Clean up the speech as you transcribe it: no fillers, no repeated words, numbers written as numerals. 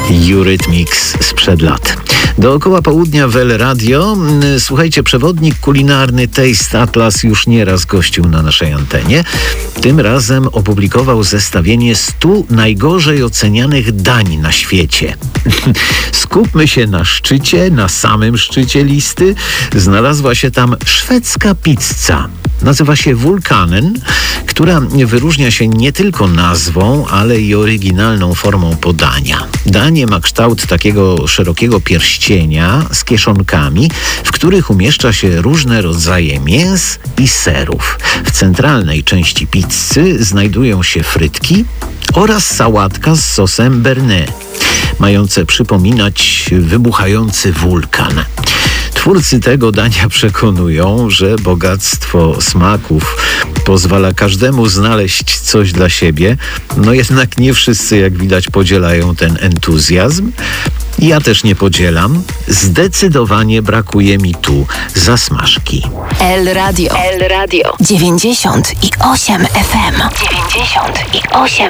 Eurythmics sprzed lat. Dookoła południa w El Radio. Słuchajcie, przewodnik kulinarny Taste Atlas już nieraz gościł na naszej antenie. Tym razem opublikował zestawienie 100 najgorzej ocenianych dań na świecie. Skupmy się na szczycie, na samym szczycie listy. Znalazła się tam szwedzka pizza. Nazywa się Vulkanen, która wyróżnia się nie tylko nazwą, ale i oryginalną formą podania. Danie ma kształt takiego szerokiego pierścienia z kieszonkami, w których umieszcza się różne rodzaje mięs i serów. W centralnej części pizzy znajdują się frytki oraz sałatka z sosem Bearnaise, mające przypominać wybuchający wulkan. Twórcy tego dania przekonują, że bogactwo smaków pozwala każdemu znaleźć coś dla siebie. No jednak nie wszyscy, jak widać, podzielają ten entuzjazm. Ja też nie podzielam. Zdecydowanie brakuje mi tu zasmażki. El Radio 98 FM. 98